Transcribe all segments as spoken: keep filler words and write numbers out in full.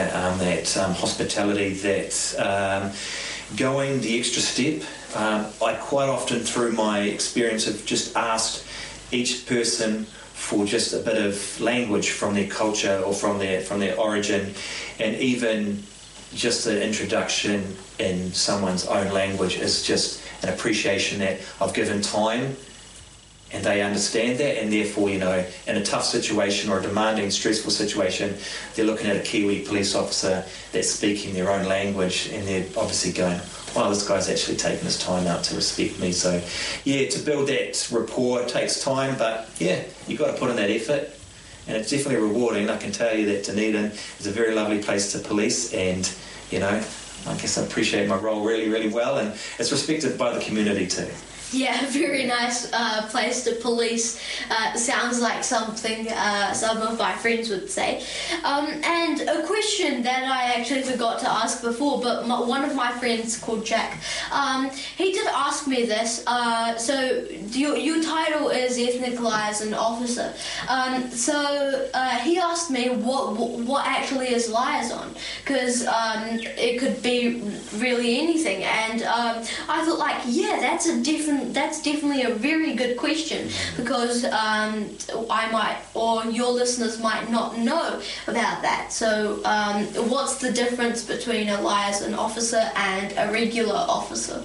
care, um, that um, hospitality, that um, going the extra step. Um, I quite often, through my experience, have just asked each person for just a bit of language from their culture or from their from their origin, and even just an introduction in someone's own language is just an appreciation that I've given time and they understand that, and therefore, you know, in a tough situation or a demanding, stressful situation, they're looking at a Kiwi police officer that's speaking their own language, and they're obviously going, wow, this guy's actually taken his time out to respect me. So, yeah, to build that rapport takes time, but yeah, you've got to put in that effort, and it's definitely rewarding. I can tell you that Dunedin is a very lovely place to police, and, you know, I guess I appreciate my role really, really well, and it's respected by the community too. Yeah, very nice uh, place to police. Uh, sounds like something uh, some of my friends would say. Um, and a question that I actually forgot to ask before, but my, one of my friends called Jack, um, he did ask me this. Uh, so your, your title is Ethnic Liaison Officer. Um, so uh, he asked me what what actually is liaison, because um, it could be really anything. And um, I thought, like, yeah, that's a different That's definitely a very good question, because um, I might, or your listeners might not know about that. So um, what's the difference between a liaison officer and a regular officer?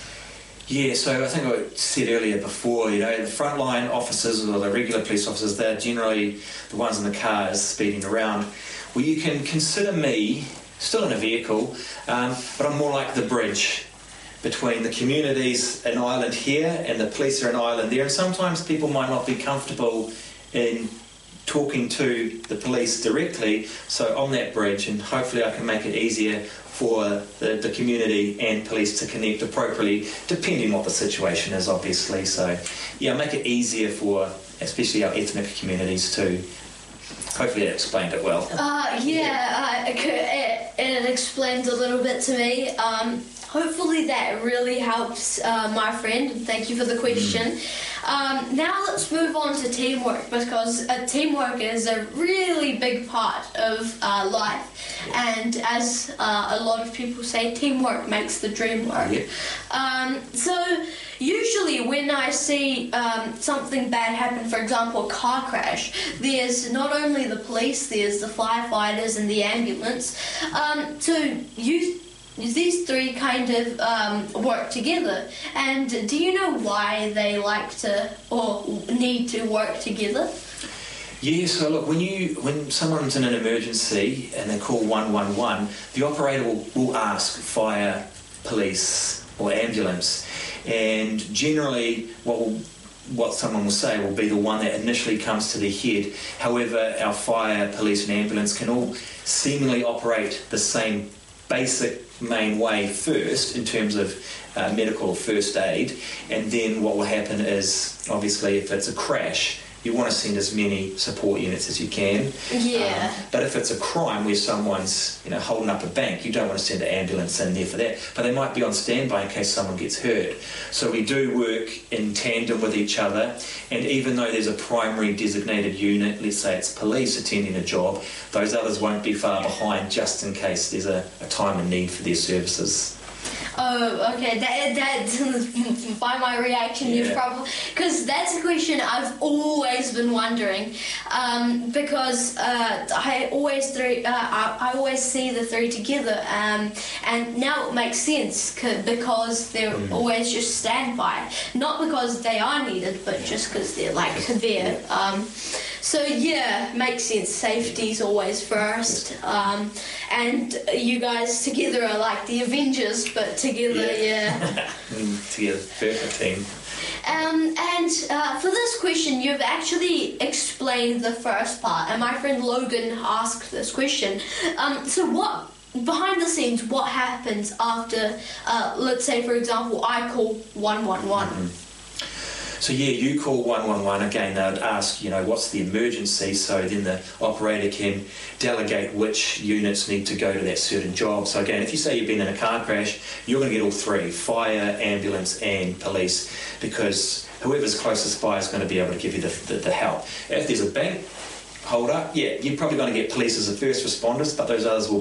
Yeah, so I think I said earlier before, you know, the frontline officers or the regular police officers, they're generally the ones in the cars speeding around. Well, you can consider me still in a vehicle, um, but I'm more like the bridge between the communities in Ireland here and the police are in Ireland there, and sometimes people might not be comfortable in talking to the police directly, so I'm that bridge, and hopefully I can make it easier for the, the community and police to connect appropriately, depending what the situation is, obviously. So yeah, make it easier for especially our ethnic communities too. Hopefully that explained it well. Uh, yeah, uh, it, it explains a little bit to me. Um, hopefully that really helps uh, my friend. Thank you for the question. Mm. Um, now let's move on to teamwork, because uh, teamwork is a really big part of uh, life. And as uh, a lot of people say, teamwork makes the dream work. Yeah. Um, so usually when I see um, something bad happen, for example, a car crash, there's not only the police, there's the firefighters and the ambulance. Um, so you, these three kind of um, work together. And do you know why they like to or need to work together? Yeah, so look, when you when someone's in an emergency and they call one one one, the operator will, will ask fire, police or ambulance, and generally what will, what someone will say will be the one that initially comes to their head. However, our fire, police and ambulance can all seemingly operate the same basic main way first in terms of uh, medical first aid, and then what will happen is, obviously, if it's a crash, you want to send as many support units as you can. Yeah. Um, but if it's a crime where someone's, you know, holding up a bank, you don't want to send an ambulance in there for that. But they might be on standby in case someone gets hurt. So we do work in tandem with each other. And even though there's a primary designated unit, let's say it's police attending a job, those others won't be far behind just in case there's a, a time and need for their services. Oh, okay. That that by my reaction, yeah. you've probably, because that's a question I've always been wondering. Um, because uh, I always three, uh, I, I always see the three together, um, and now it makes sense because they're mm. always just standby, not because they are needed, but just because they're like there. Um, so yeah, makes sense. Safety's always first, um, and you guys together are like the Avengers, but together, yeah. yeah. Together, perfect team. Um, and uh, for this question, you've actually explained the first part, and my friend Logan asked this question. Um, so what, behind the scenes, what happens after, uh, let's say, for example, I call one one one? Mm-hmm. So yeah, you call one one one, again, they'd ask, you know, what's the emergency, so then the operator can delegate which units need to go to that certain job. So again, if you say you've been in a car crash, you're going to get all three, fire, ambulance and police, because whoever's closest by is going to be able to give you the, the, the help. If there's a bank hold up, yeah, you're probably going to get police as the first responders, but those others will